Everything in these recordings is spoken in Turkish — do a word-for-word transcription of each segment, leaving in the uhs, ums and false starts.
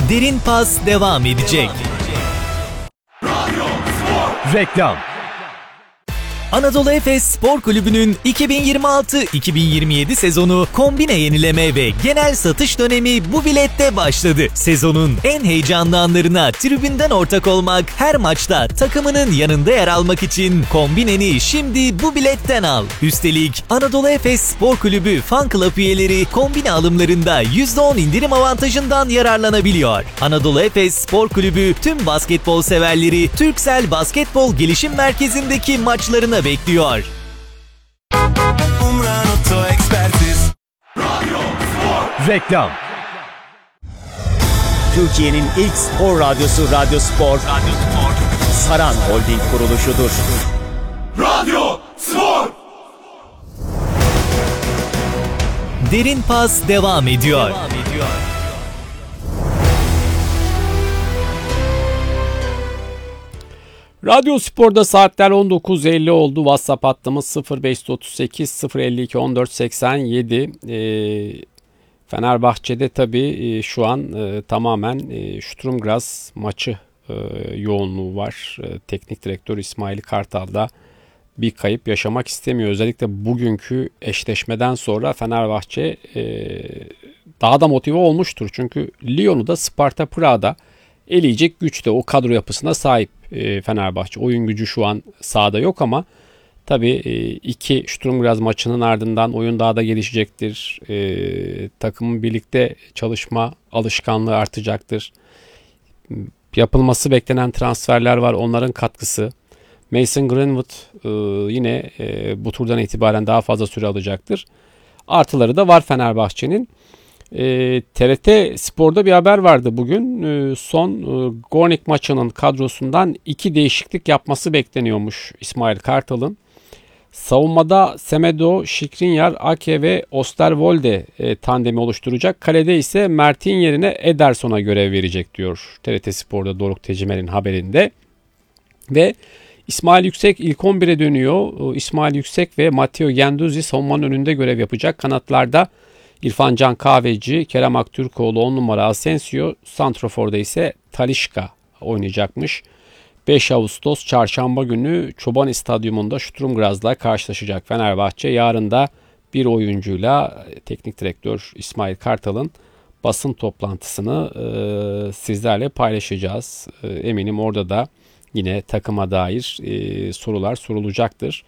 Derin Pas devam edecek. Radyo Spor. Reklam. Anadolu Efes Spor Kulübü'nün iki bin yirmi altı iki bin yirmi yedi sezonu kombine yenileme ve genel satış dönemi bu bilette başladı. Sezonun en heyecanlı anlarına tribünden ortak olmak, her maçta takımının yanında yer almak için kombineni şimdi bu biletten al. Üstelik Anadolu Efes Spor Kulübü Fan Club üyeleri kombine alımlarında yüzde on indirim avantajından yararlanabiliyor. Anadolu Efes Spor Kulübü tüm basketbol severleri Türksel Basketbol Gelişim Merkezi'ndeki maçlarına bekliyor. Umran Oto Ekspertiz. Radyo Spor. Reklam. Türkiye'nin ilk spor radyosu Radyo Spor, Radyo Spor, Saran Holding kuruluşudur. Radyo Spor. Derin Pas devam ediyor. Devam ediyor. Radyo Spor'da saatler on dokuz elli oldu. WhatsApp hattımız sıfır beş otuz sekiz sıfır elli iki on dört seksen yedi. Ee, Fenerbahçe'de tabii e, şu an e, tamamen e, Sturm Graz maçı e, yoğunluğu var. E, teknik direktör İsmail Kartal da bir kayıp yaşamak istemiyor. Özellikle bugünkü eşleşmeden sonra Fenerbahçe e, daha da motive olmuştur. Çünkü Lyon'u da Sparta Prag'da eleyecek güçte, o kadro yapısına sahip e, Fenerbahçe. Oyun gücü şu an sahada yok ama tabii e, iki Sturm Graz maçının ardından oyun daha da gelişecektir. E, takımın birlikte çalışma alışkanlığı artacaktır. Yapılması beklenen transferler var. Onların katkısı. Mason Greenwood e, yine e, bu turdan itibaren daha fazla süre alacaktır. Artıları da var Fenerbahçe'nin. E, T R T Spor'da bir haber vardı bugün. E, son e, Gornik maçının kadrosundan iki değişiklik yapması bekleniyormuş İsmail Kartal'ın. Savunmada Semedo, Skriniar, Ake ve Osterwolde e, tandemi oluşturacak. Kalede ise Mert'in yerine Ederson'a görev verecek diyor T R T Spor'da Doruk Tecimer'in haberinde. Ve İsmail Yüksek ilk on bire dönüyor. İsmail Yüksek ve Matteo Guendouzi savunmanın önünde görev yapacak. Kanatlarda İrfan Can Kahveci, Kerem Aktürkoğlu on numara Asensio, santraforda ise Talisca oynayacakmış. beş Ağustos Çarşamba günü Çobani Stadyumunda Sturm Graz'la karşılaşacak Fenerbahçe. Yarın da bir oyuncuyla teknik direktör İsmail Kartal'ın basın toplantısını e, sizlerle paylaşacağız. E, eminim orada da yine takıma dair e, sorular sorulacaktır.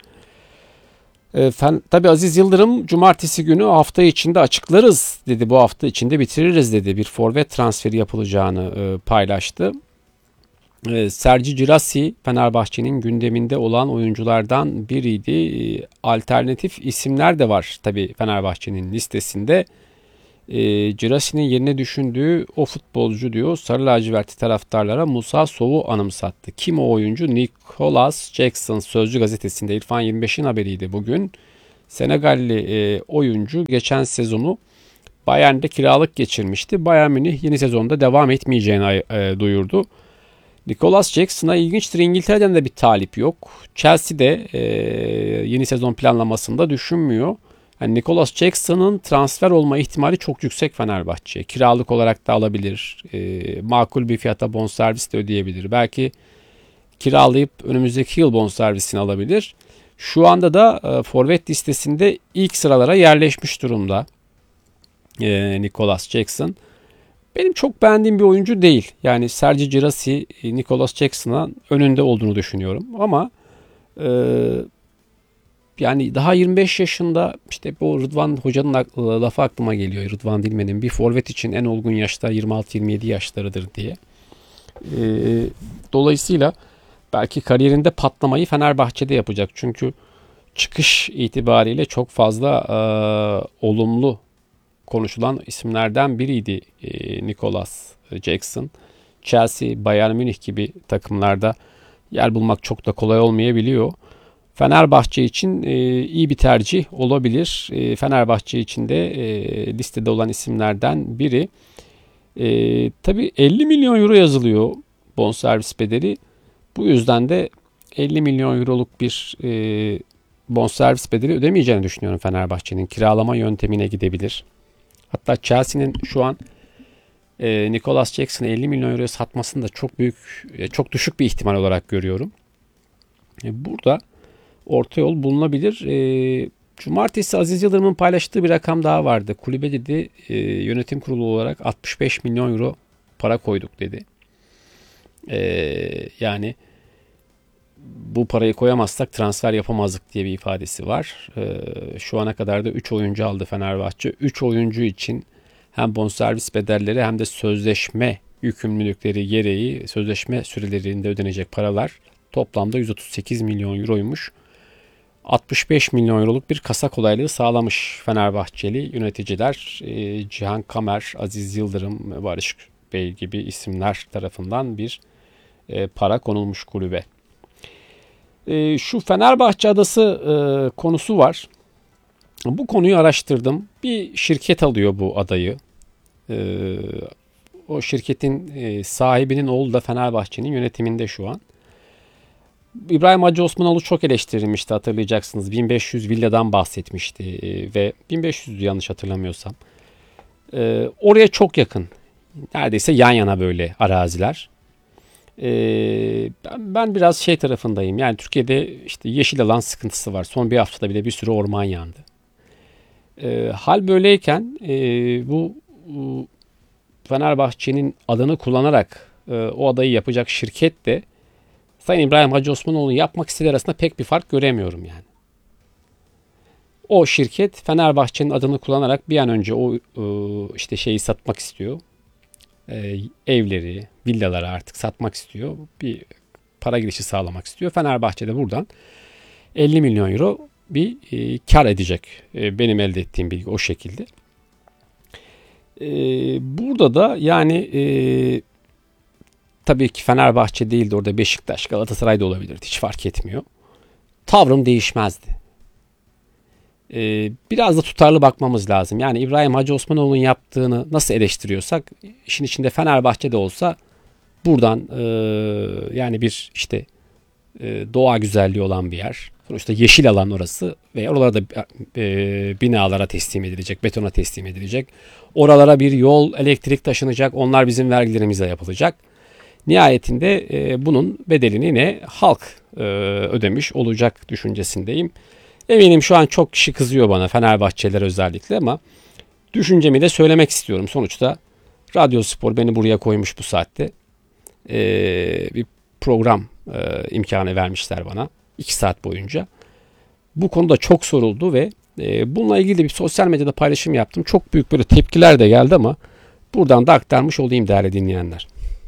E, fen, tabii Aziz Yıldırım cumartesi günü hafta içinde açıklarız dedi. Bu hafta içinde bitiririz dedi. Bir forvet transferi yapılacağını e, paylaştı. E, Sergi Girassi Fenerbahçe'nin gündeminde olan oyunculardan biriydi. E, alternatif isimler de var tabii Fenerbahçe'nin listesinde. E, Girassi'nin yerine düşündüğü o futbolcu diyor Sarı lacivertli taraftarlara Musa Sow'u anımsattı. Kim o oyuncu? Nicholas Jackson Sözcü gazetesinde İrfan yirmi beşin haberiydi bugün. Senegalli e, oyuncu geçen sezonu Bayern'de kiralık geçirmişti. Bayern Münih yeni sezonda devam etmeyeceğini e, duyurdu. Nicholas Jackson'a ilginçtir, İngiltere'den de bir talip yok. Chelsea de e, yeni sezon planlamasında düşünmüyor. Yani Nicholas Jackson'ın transfer olma ihtimali çok yüksek Fenerbahçe. Kiralık olarak da alabilir. E, makul bir fiyata bonservis de ödeyebilir. Belki kiralayıp önümüzdeki yıl bonservisini alabilir. Şu anda da e, forvet listesinde ilk sıralara yerleşmiş durumda e, Nicholas Jackson. Benim çok beğendiğim bir oyuncu değil. Yani Sergi Girassi, Nicholas Jackson'a önünde olduğunu düşünüyorum. Ama e, yani daha yirmi beş yaşında, işte bu Rıdvan Hoca'nın lafı aklıma geliyor. Rıdvan Dilmen'in bir forvet için en olgun yaşta yirmi altı yirmi yedi yaşlarıdır diye. E, dolayısıyla belki kariyerinde patlamayı Fenerbahçe'de yapacak. Çünkü çıkış itibariyle çok fazla e, olumlu konuşulan isimlerden biriydi e, Nicholas Jackson. Chelsea, Bayern Münih gibi takımlarda yer bulmak çok da kolay olmayabiliyor. Fenerbahçe için e, iyi bir tercih olabilir. E, Fenerbahçe için de e, listede olan isimlerden biri. E, tabii elli milyon euro yazılıyor bonservis bedeli. Bu yüzden de elli milyon euroluk bir e, bonservis bedeli ödemeyeceğini düşünüyorum Fenerbahçe'nin. Kiralama yöntemine gidebilir. Hatta Chelsea'nin şu an e, Nicholas Jackson'ı elli milyon euroya satmasını da çok büyük, e, çok düşük bir ihtimal olarak görüyorum. E, burada orta yol bulunabilir. E, Cumartesi Aziz Yıldırım'ın paylaştığı bir rakam daha vardı. Kulübe dedi e, yönetim kurulu olarak altmış beş milyon euro para koyduk dedi. E, yani bu parayı koyamazsak transfer yapamazdık diye bir ifadesi var. E, şu ana kadar da üç oyuncu aldı Fenerbahçe. üç oyuncu için hem bonservis bedelleri hem de sözleşme yükümlülükleri gereği sözleşme sürelerinde ödenecek paralar toplamda yüz otuz sekiz milyon euroymuş. altmış beş milyon euroluk bir kasa kolaylığı sağlamış Fenerbahçeli yöneticiler. E, Cihan Kamer, Aziz Yıldırım, Barış Bey gibi isimler tarafından bir e, para konulmuş kulübe. E, şu Fenerbahçe adası e, konusu var. Bu konuyu araştırdım. Bir şirket alıyor bu adayı. E, o şirketin e, sahibinin oğlu da Fenerbahçe'nin yönetiminde şu an. İbrahim Hacı Osmanoğlu çok eleştirilmişti, hatırlayacaksınız. bin beş yüz villadan bahsetmişti e, ve bin beş yüz yanlış hatırlamıyorsam. E, oraya çok yakın. Neredeyse yan yana böyle araziler. E, ben, ben biraz şey tarafındayım. Yani Türkiye'de işte yeşil alan sıkıntısı var. Son bir haftada bile bir sürü orman yandı. E, hal böyleyken e, bu e, Fenerbahçe'nin adını kullanarak e, o adayı yapacak şirket de Sayın İbrahim Hacı Osmanoğlu'nun yapmak istediği arasında pek bir fark göremiyorum yani. O şirket Fenerbahçe'nin adını kullanarak bir an önce o işte şeyi satmak istiyor. Evleri, villaları artık satmak istiyor. Bir para girişi sağlamak istiyor. Fenerbahçe de buradan elli milyon euro bir kar edecek. Benim elde ettiğim bilgi o şekilde. Burada da yani tabii ki Fenerbahçe değildi, orada Beşiktaş, Galatasaray da olabilirdi. Hiç fark etmiyor. Tavrım değişmezdi. Ee, biraz da tutarlı bakmamız lazım. Yani İbrahim Hacı Osmanoğlu'nun yaptığını nasıl eleştiriyorsak işin içinde Fenerbahçe de olsa buradan e, yani bir işte e, doğa güzelliği olan bir yer. Sonuçta yeşil alan orası ve oralarda e, binalara teslim edilecek, betona teslim edilecek. Oralara bir yol, elektrik taşınacak. Onlar bizim vergilerimizle yapılacak. Nihayetinde e, bunun bedelini yine halk e, ödemiş olacak düşüncesindeyim. Eminim şu an çok kişi kızıyor bana, Fenerbahçeliler özellikle, ama düşüncemi de söylemek istiyorum. Sonuçta Radyo Spor beni buraya koymuş bu saatte. E, bir program e, imkanı vermişler bana iki saat boyunca. Bu konuda çok soruldu ve e, bununla ilgili de bir sosyal medyada paylaşım yaptım. Çok büyük böyle tepkiler de geldi ama buradan da aktarmış olayım değerli dinleyenler.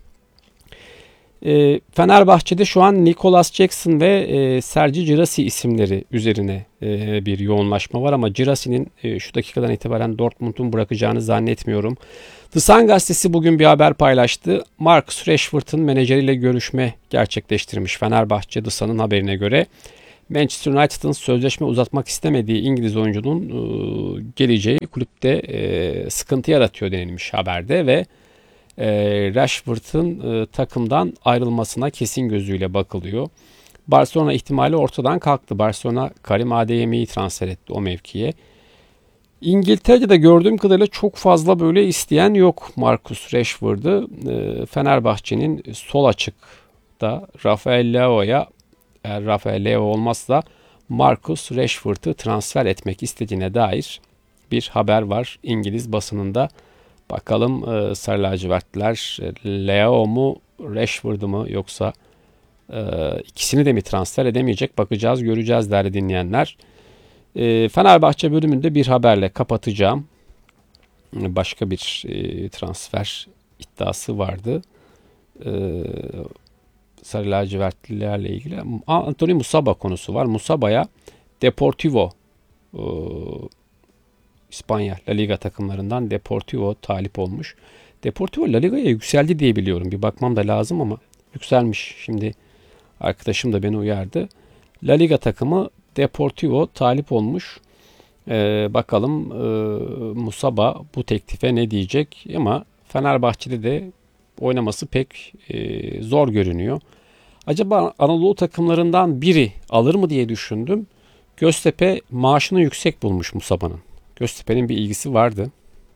E, Fenerbahçe'de şu an Nicholas Jackson ve e, Sergi Girassi isimleri üzerine e, bir yoğunlaşma var ama Girassi'nin e, şu dakikadan itibaren Dortmund'un bırakacağını zannetmiyorum. The Sun gazetesi bugün bir haber paylaştı. Marcus Rashford'un menajeriyle görüşme gerçekleştirmiş Fenerbahçe. The Sun'ın haberine göre Manchester United'ın sözleşme uzatmak istemediği İngiliz oyuncunun e, geleceği kulüpte e, sıkıntı yaratıyor denilmiş haberde ve e, Rashford'un e, takımdan ayrılmasına kesin gözüyle bakılıyor. Barcelona ihtimali ortadan kalktı. Barcelona Karim Adeyemi'yi transfer etti o mevkiye. İngiltere'de de gördüğüm kadarıyla çok fazla böyle isteyen yok Marcus Rashford'u. E, Fenerbahçe'nin sol açıkta Rafael Leao'ya, eğer Rafael Leao olmazsa Marcus Rashford'u transfer etmek istediğine dair bir haber var İngiliz basınında. Bakalım e, Sarı lacivertliler Leao mu Rashford'u mu yoksa e, ikisini de mi transfer edemeyecek, bakacağız, göreceğiz değerli dinleyenler. E, Fenerbahçe bölümünde bir haberle kapatacağım. Başka bir e, transfer iddiası vardı. E, Sarı lacivertlilerle ilgili. Anthony Musaba konusu var. Musaba'ya Deportivo e, İspanya La Liga takımlarından Deportivo talip olmuş. Deportivo La Liga'ya yükseldi diye biliyorum. Bir bakmam da lazım ama yükselmiş. Şimdi arkadaşım da beni uyardı. La Liga takımı Deportivo talip olmuş. Ee, bakalım e, Musaba bu teklife ne diyecek, ama Fenerbahçe'de de oynaması pek e, zor görünüyor. Acaba Anadolu takımlarından biri alır mı diye düşündüm. Göztepe maaşını yüksek bulmuş Musaba'nın. Göztepe'nin bir ilgisi vardı.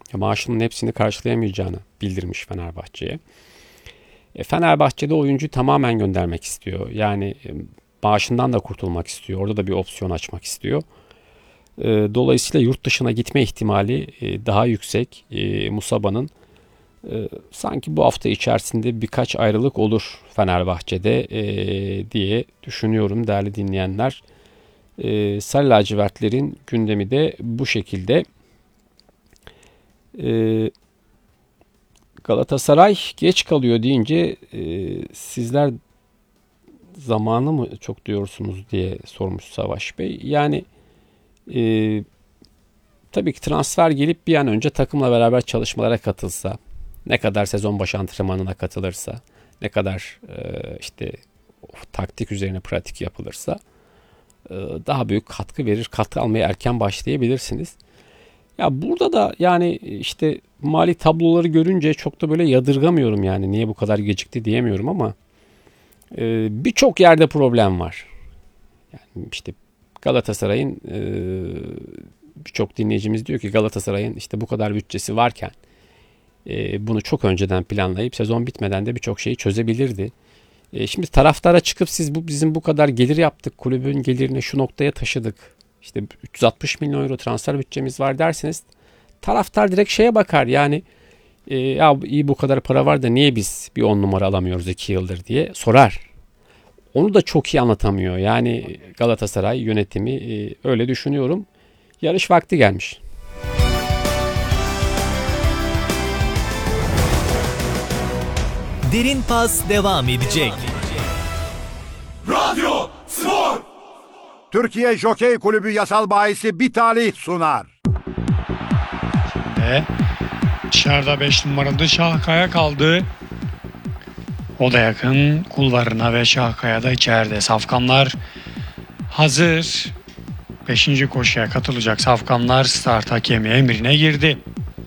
maaşının hepsini karşılayamayacağını bildirmiş Fenerbahçe'ye. E, Fenerbahçe'de oyuncuyu tamamen göndermek istiyor. Yani e, maaşından da kurtulmak istiyor. Orada da bir opsiyon açmak istiyor. E, dolayısıyla yurt dışına gitme ihtimali e, daha yüksek. E, Musaba'nın e, sanki bu hafta içerisinde birkaç ayrılık olur Fenerbahçe'de e, diye düşünüyorum değerli dinleyenler. E, Sarı lacivertlerin gündemi de bu şekilde. E, Galatasaray geç kalıyor deyince e, sizler zamanı mı çok diyorsunuz diye sormuş Savaş Bey. Yani e, tabii ki transfer gelip bir an önce takımla beraber çalışmalara katılsa, ne kadar sezon başı antrenmanına katılırsa, ne kadar e, işte taktik üzerine pratik yapılırsa e, daha büyük katkı verir. Katkı almaya erken başlayabilirsiniz. Ya burada da yani işte mali tabloları görünce çok da böyle yadırgamıyorum yani. Niye bu kadar gecikti diyemiyorum ama e, birçok yerde problem var. Yani işte Galatasaray'ın e, birçok dinleyicimiz diyor ki Galatasaray'ın işte bu kadar bütçesi varken e, bunu çok önceden planlayıp sezon bitmeden de birçok şeyi çözebilirdi. E, şimdi taraftara çıkıp siz bu bizim bu kadar gelir yaptık, kulübün gelirini şu noktaya taşıdık, İşte üç yüz altmış milyon euro transfer bütçemiz var derseniz taraftar direkt şeye bakar yani e, ya iyi bu kadar para var da niye biz bir on numara alamıyoruz iki yıldır diye sorar. Onu da çok iyi anlatamıyor yani Galatasaray yönetimi e, öyle düşünüyorum. Yarış vakti gelmiş. Derin Pas devam edecek. Radyo Spor. Türkiye Jokey Kulübü yasal bahisi bir talih sunar. Ve dışarıda beş numaralı Şahkaya kaldı. O da yakın kulvarına ve Şahkaya da içeride. Safkanlar hazır. beşinci koşuya katılacak Safkanlar start hakemi emrine girdi.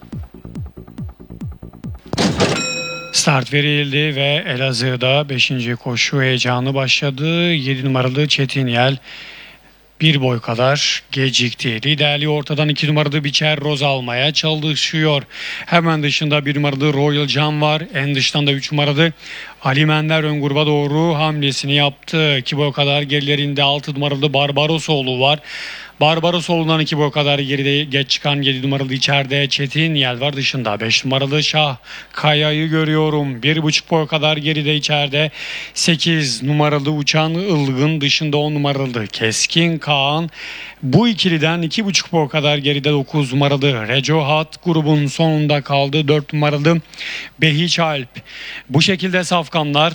Start verildi ve Elazığ'da beşinci koşu heyecanı başladı. yedi numaralı Çetin Yel bir boy kadar gecikti. Liderliği ortadan iki numaralı Biçer Roz almaya çalışıyor. Hemen dışında bir numaralı Royal Can var. En dıştan da üç numaralı Ali Mender ön gruba doğru hamlesini yaptı. iki boy kadar gerilerinde altı numaralı Barbarosoğlu var. Barbarosoğlu'ndan iki boy kadar geride geç çıkan yedi numaralı içeride Çetin Yel var. Dışında beş numaralı Şah Kaya'yı görüyorum. bir buçuk boy kadar geride içeride sekiz numaralı Uçan Ilgın, dışında on numaralı Keskin Kaan. Bu ikiliden iki buçuk boy kadar geride dokuz numaralı Reco Hat grubun sonunda kaldı. dört numaralı Behiç Alp. Bu şekilde safkanlar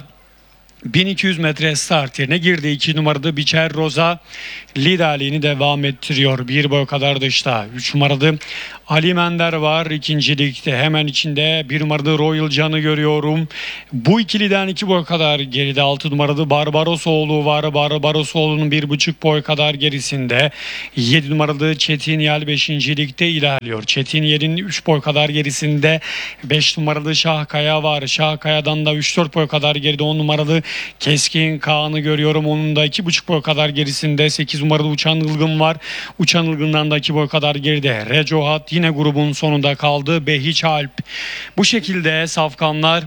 bin iki yüz metre start yerine girdi. iki numaralı Biçer Roza liderliğini devam ettiriyor. Bir boy kadar dışta üç numaralı Ali Mender var ikincilikte. Hemen içinde bir numaralı Royal Can'ı görüyorum. Bu ikiliden iki boy kadar geride altı numaralı Barbarosoğlu var. Barbarosoğlu'nun bir buçuk boy kadar gerisinde yedi numaralı Çetin Yel beşincilikte ilerliyor. Çetin Yel'in üç boy kadar gerisinde beş numaralı Şahkaya var. Şahkaya'dan da üç dört boy kadar geride on numaralı Keskin Kaan'ı görüyorum. Onun da iki buçuk boy kadar gerisinde sekiz numaralı Uçan Ilgın var. Uçan Ilgın'dan da iki boy kadar geride Reco Hat yine grubun sonunda kaldı. Behiç Alp. Bu şekilde safkanlar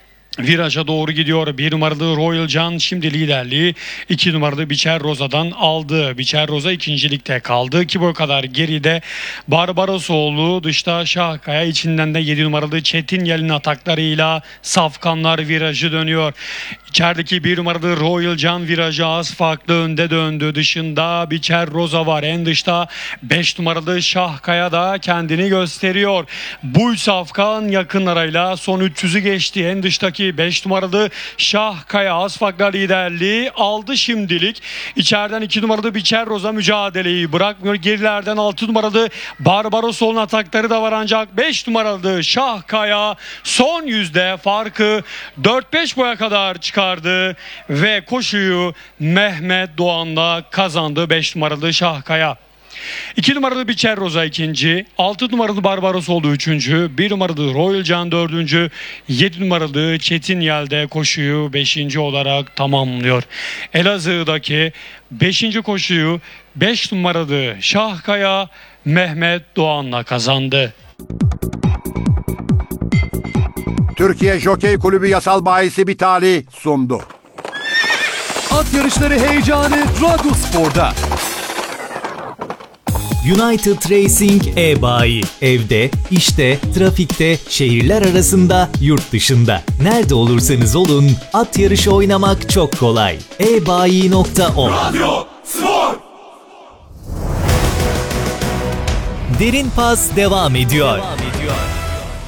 viraja doğru gidiyor. Bir numaralı Royal Can şimdi liderliği iki numaralı Biçer Roza'dan aldı. Biçer Roza ikincilikte kaldı. iki boy kadar geride Barbarosoğlu, dışta Şahkaya, içinden de yedi numaralı Çetin Yel'in ataklarıyla safkanlar virajı dönüyor. İçerideki bir numaralı Royal Can virajı az farklı önde döndü. Dışında Biçer Roza var. En dışta beş numaralı Şahkaya da kendini gösteriyor. Bu üç safkan yakın arayla son üç yüzü geçti. En dıştaki beş numaralı Şahkaya az farkla liderliği aldı şimdilik. İçeriden iki numaralı Biçer Roza mücadeleyi bırakmıyor. Gerilerden altı numaralı Barbarosoğlu'nun atakları da var ancak beş numaralı Şahkaya son yüzde farkı dört beş boya kadar çıkardı ve koşuyu Mehmet Doğan'la kazandı beş numaralı Şahkaya. iki numaralı Biçer Roza ikinci, altı numaralı Barbarosoğlu üçüncü, bir numaralı Royal Can dördüncü, yedi numaralı Çetin Yel'de koşuyu beşinci olarak tamamlıyor. Elazığ'daki beşinci koşuyu beş numaralı Şahkaya Mehmet Doğan'la kazandı. Türkiye Jokey Kulübü Yasal Bahisi Bitali sundu. At yarışları heyecanı Radyo Spor'da. United Racing e-bayi. Evde, işte, trafikte, şehirler arasında, yurt dışında. Nerede olursanız olun, at yarışı oynamak çok kolay. e bayi nokta org Radyo Spor. Derin Pas devam ediyor. Devam ediyor.